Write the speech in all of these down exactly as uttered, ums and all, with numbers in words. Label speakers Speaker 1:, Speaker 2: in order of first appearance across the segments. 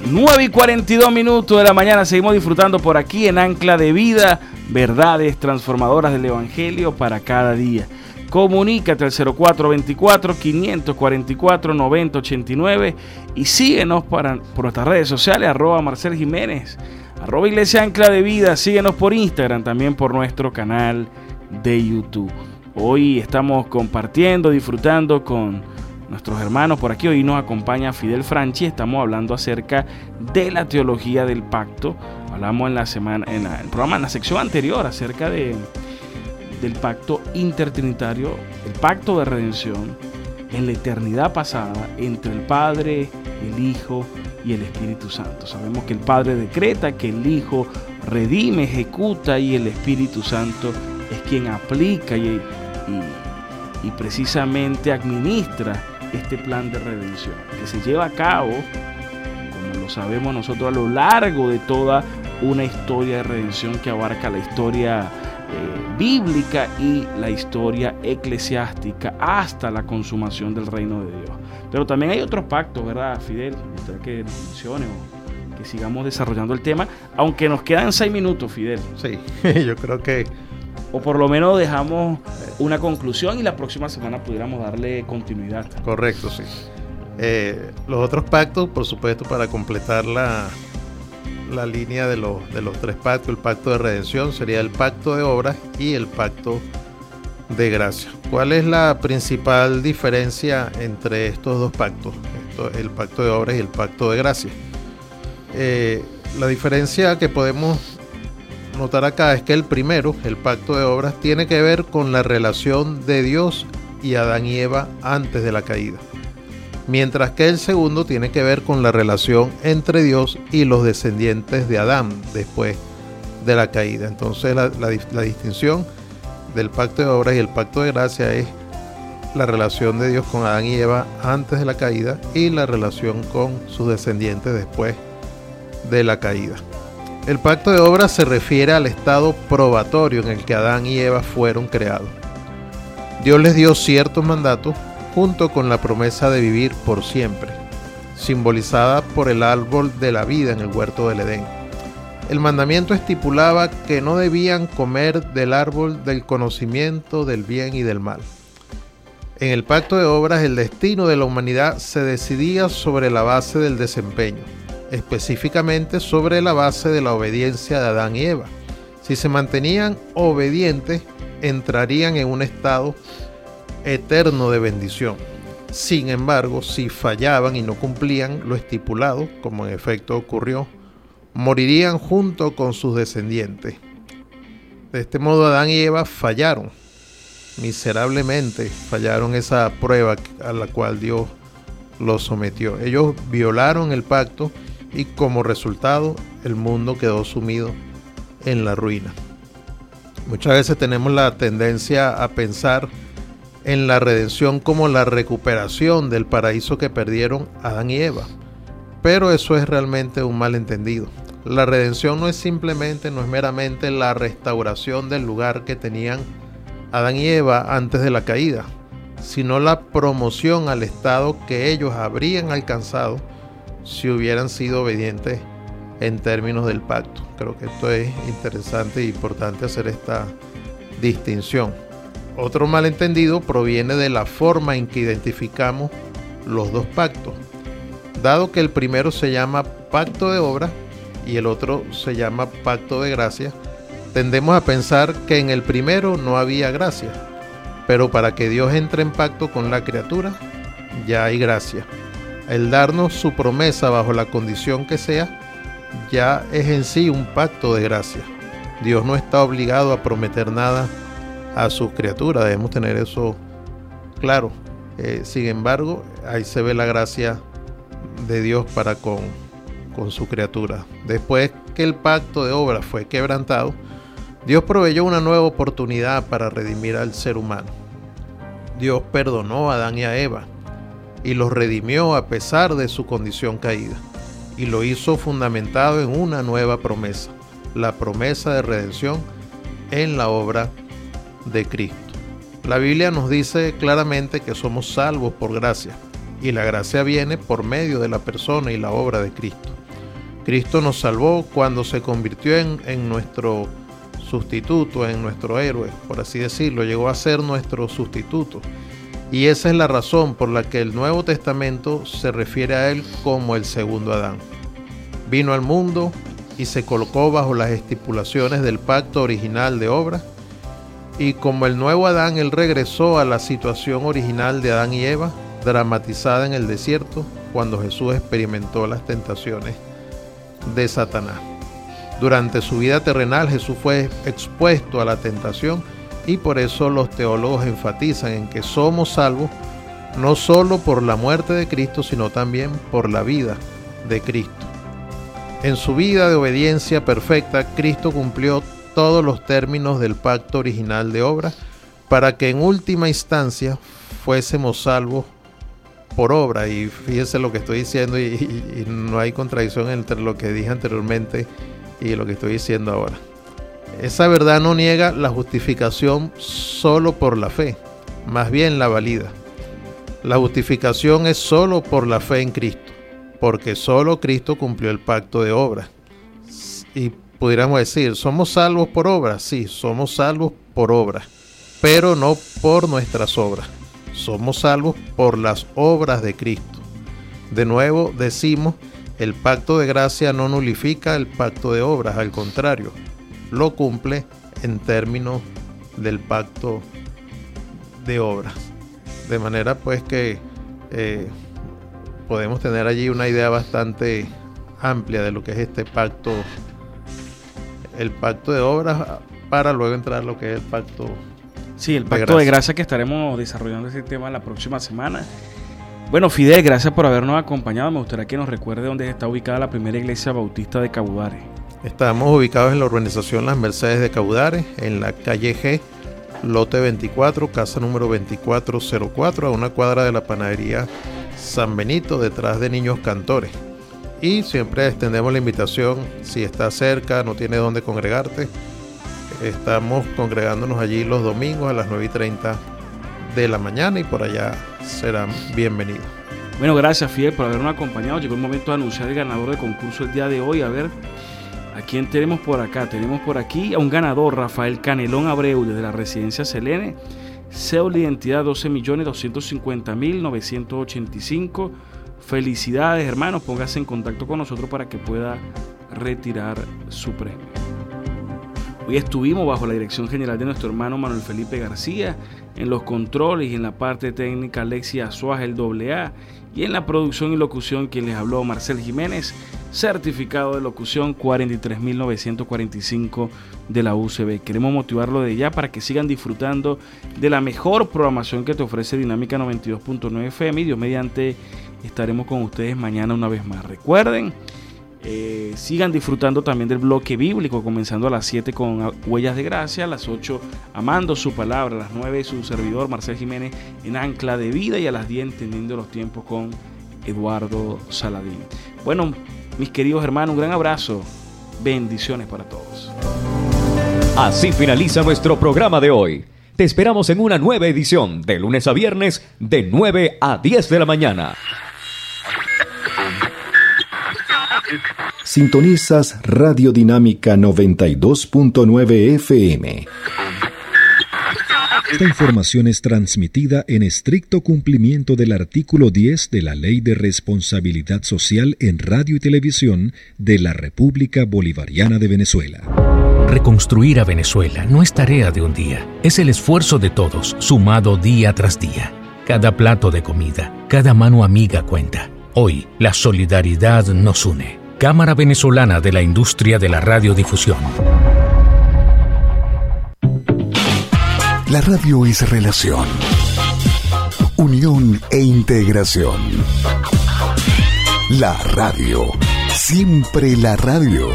Speaker 1: nueve y cuarenta y dos minutos de la mañana, seguimos disfrutando por aquí en Ancla de Vida, verdades transformadoras del Evangelio para cada día. Comunícate al cero cuatro dos cuatro, cinco cuatro cuatro, nueve cero ocho nueve y síguenos para, por nuestras redes sociales, arroba Marcel Jiménez, arroba Iglesia Ancla de Vida, síguenos por Instagram, también por nuestro canal de YouTube. Hoy estamos compartiendo, disfrutando con nuestros hermanos por aquí. Hoy nos acompaña Fidel Franchi. Estamos hablando acerca de la teología del pacto. Hablamos en la semana, en la, el programa, en la sección anterior, acerca de, del pacto intertrinitario, el pacto de redención en la eternidad pasada entre el Padre, el Hijo y el Espíritu Santo. Sabemos que el Padre decreta, que el Hijo redime, ejecuta y el Espíritu Santo es quien aplica y, y, y precisamente administra este plan de redención que se lleva a cabo, como lo sabemos nosotros, a lo largo de toda una historia de redención que abarca la historia eh, bíblica y la historia eclesiástica hasta la consumación del reino de Dios. Pero también hay otros pactos, ¿verdad, Fidel? Me gustaría que nos mencione o que sigamos desarrollando el tema, aunque nos quedan seis minutos, Fidel.
Speaker 2: Sí, yo creo que
Speaker 1: o por lo menos dejamos una conclusión y la próxima semana pudiéramos darle continuidad.
Speaker 2: Correcto, sí. Eh, los otros pactos, por supuesto, para completar la, la línea de los, de los tres pactos, el pacto de redención sería el pacto de obras y el pacto de gracia. ¿Cuál es la principal diferencia entre estos dos pactos? Esto, el pacto de obras y el pacto de gracia. Eh, la diferencia que podemos notar acá es que el primero, el pacto de obras, tiene que ver con la relación de Dios y Adán y Eva antes de la caída, mientras que el segundo tiene que ver con la relación entre Dios y los descendientes de Adán después de la caída. Entonces la, la, la distinción del pacto de obras y el pacto de gracia es la relación de Dios con Adán y Eva antes de la caída y la relación con sus descendientes después de la caída. El pacto de obras se refiere al estado probatorio en el que Adán y Eva fueron creados. Dios les dio ciertos mandatos junto con la promesa de vivir por siempre, simbolizada por el árbol de la vida en el huerto del Edén. El mandamiento estipulaba que no debían comer del árbol del conocimiento del bien y del mal. En el pacto de obras, el destino de la humanidad se decidía sobre la base del desempeño, específicamente sobre la base de la obediencia de Adán y Eva. Si se mantenían obedientes, entrarían en un estado eterno de bendición. Sin embargo, si fallaban y no cumplían lo estipulado, como en efecto ocurrió, morirían junto con sus descendientes. De este modo, Adán y Eva fallaron, miserablemente fallaron esa prueba a la cual Dios los sometió. Ellos violaron el pacto y como resultado el mundo quedó sumido en la ruina. Muchas veces tenemos la tendencia a pensar en la redención como la recuperación del paraíso que perdieron Adán y Eva, pero eso es realmente un malentendido. La redención no es simplemente, no es meramente la restauración del lugar que tenían Adán y Eva antes de la caída, sino la promoción al estado que ellos habrían alcanzado si hubieran sido obedientes en términos del pacto. Creo que esto es interesante e importante hacer esta distinción. Otro malentendido proviene de la forma en que identificamos los dos pactos. Dado que el primero se llama pacto de obra y el otro se llama pacto de gracia, tendemos a pensar que en el primero no había gracia, pero para que Dios entre en pacto con la criatura, ya hay gracia. El darnos su promesa bajo la condición que sea, ya es en sí un pacto de gracia. Dios no está obligado a prometer nada a sus criaturas, debemos tener eso claro. Eh, sin embargo, ahí se ve la gracia de Dios para con, con su criatura. Después que el pacto de obra fue quebrantado, Dios proveyó una nueva oportunidad para redimir al ser humano. Dios perdonó a Adán y a Eva y los redimió a pesar de su condición caída, y lo hizo fundamentado en una nueva promesa, la promesa de redención en la obra de Cristo. La Biblia nos dice claramente que somos salvos por gracia, y la gracia viene por medio de la persona y la obra de Cristo. Cristo nos salvó cuando se convirtió en, en nuestro sustituto, en nuestro héroe, por así decirlo, llegó a ser nuestro sustituto. Y esa es la razón por la que el Nuevo Testamento se refiere a él como el segundo Adán. Vino al mundo y se colocó bajo las estipulaciones del pacto original de obra, y como el nuevo Adán, él regresó a la situación original de Adán y Eva, dramatizada en el desierto, cuando Jesús experimentó las tentaciones de Satanás. Durante su vida terrenal, Jesús fue expuesto a la tentación, y por eso los teólogos enfatizan en que somos salvos no solo por la muerte de Cristo, sino también por la vida de Cristo. En su vida de obediencia perfecta, Cristo cumplió todos los términos del pacto original de obra para que en última instancia fuésemos salvos por obra. Y fíjense lo que estoy diciendo, y, y, y no hay contradicción entre lo que dije anteriormente y lo que estoy diciendo ahora. Esa verdad no niega la justificación solo por la fe, más bien la valida. La justificación es solo por la fe en Cristo, porque solo Cristo cumplió el pacto de obra. Y pudiéramos decir, ¿somos salvos por obra? Sí, somos salvos por obra, pero no por nuestras obras. Somos salvos por las obras de Cristo. De nuevo decimos, el pacto de gracia no nulifica el pacto de obras, al contrario, lo cumple en términos del pacto de obras. De manera pues que eh, podemos tener allí una idea bastante amplia de lo que es este pacto, el pacto de obras, para luego entrar a lo que es el pacto.
Speaker 1: Sí, el pacto de gracia. de gracia, que estaremos desarrollando ese tema la próxima semana. Bueno, Fidel, gracias por habernos acompañado. Me gustaría que nos recuerde dónde está ubicada la primera iglesia bautista de Cabudare.
Speaker 2: Estamos ubicados en la urbanización Las Mercedes de Cabudare, en la calle G, lote veinticuatro, casa número veinticuatro cero cuatro, a una cuadra de la panadería San Benito, detrás de Niños Cantores. Y siempre extendemos la invitación, si estás cerca, no tienes dónde congregarte, estamos congregándonos allí los domingos a las nueve y treinta de la mañana, y por allá serán bienvenidos.
Speaker 1: Bueno, gracias, Fidel, por habernos acompañado. Llegó el momento de anunciar el ganador del concurso el día de hoy. A ver, ¿a quién tenemos por acá? Tenemos por aquí a un ganador, Rafael Canelón Abreu, desde la residencia Selene. Cédula de identidad doce millones doscientos cincuenta mil novecientos ochenta y cinco. Felicidades, hermanos. Póngase en contacto con nosotros para que pueda retirar su premio. Hoy estuvimos bajo la dirección general de nuestro hermano Manuel Felipe García, en los controles y en la parte técnica Alexia Azuaje, el doble A, y en la producción y locución quien les habló, Marcel Jiménez, certificado de locución cuarenta y tres mil novecientos cuarenta y cinco de la U C B. Queremos motivarlo de ya para que sigan disfrutando de la mejor programación que te ofrece Dinámica noventa y dos punto nueve F M, y Dios mediante estaremos con ustedes mañana una vez más. Recuerden, Eh, sigan disfrutando también del bloque bíblico, comenzando a las siete con Huellas de Gracia, a las ocho Amando su Palabra, a las nueve su servidor Marcel Jiménez en Ancla de Vida, y a las diez Entendiendo los Tiempos con Eduardo Saladín. Bueno, mis queridos hermanos, un gran abrazo, bendiciones para todos.
Speaker 3: Así finaliza nuestro programa de hoy. Te esperamos en una nueva edición de lunes a viernes de nueve a diez de la mañana.
Speaker 4: Sintonizas Radio Dinámica noventa y dos punto nueve F M. Esta información es transmitida en estricto cumplimiento del artículo diez de la Ley de Responsabilidad Social en Radio y Televisión de la República Bolivariana de Venezuela.
Speaker 5: Reconstruir a Venezuela no es tarea de un día, es el esfuerzo de todos, sumado día tras día. Cada plato de comida, cada mano amiga cuenta. Hoy, la solidaridad nos une. Cámara Venezolana de la Industria de la Radiodifusión.
Speaker 4: La radio es relación, unión e integración. La radio, siempre la radio.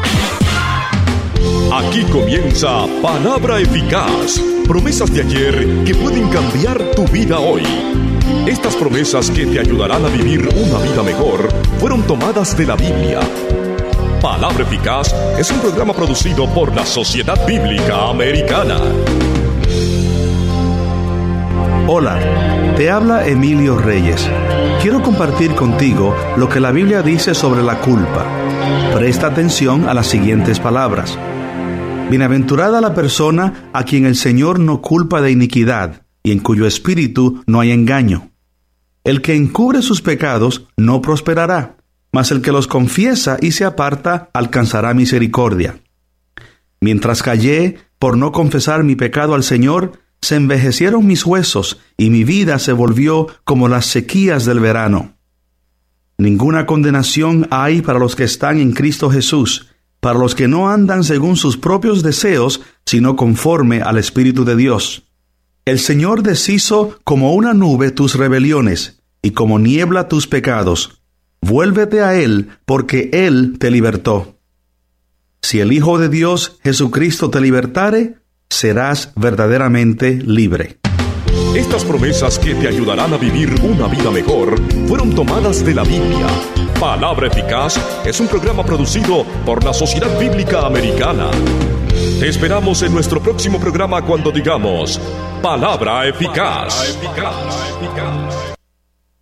Speaker 6: Aquí comienza Palabra Eficaz. Promesas de ayer que pueden cambiar tu vida hoy. Estas promesas que te ayudarán a vivir una vida mejor fueron tomadas de la Biblia. Palabra Eficaz es un programa producido por la Sociedad Bíblica Americana.
Speaker 7: Hola, te habla Emilio Reyes. Quiero compartir contigo lo que la Biblia dice sobre la culpa. Presta atención a las siguientes palabras. Bienaventurada la persona a quien el Señor no culpa de iniquidad y en cuyo espíritu no hay engaño. El que encubre sus pecados no prosperará, mas el que los confiesa y se aparta alcanzará misericordia. Mientras callé por no confesar mi pecado al Señor, se envejecieron mis huesos y mi vida se volvió como las sequías del verano. Ninguna condenación hay para los que están en Cristo Jesús, para los que no andan según sus propios deseos, sino conforme al Espíritu de Dios. El Señor deshizo como una nube tus rebeliones, y como niebla tus pecados. Vuélvete a Él, porque Él te libertó. Si el Hijo de Dios, Jesucristo, te libertare, serás verdaderamente libre.
Speaker 6: Estas promesas que te ayudarán a vivir una vida mejor fueron tomadas de la Biblia. Palabra Eficaz es un programa producido por la Sociedad Bíblica Americana. Te esperamos en nuestro próximo programa cuando digamos Palabra Eficaz. Palabra eficaz.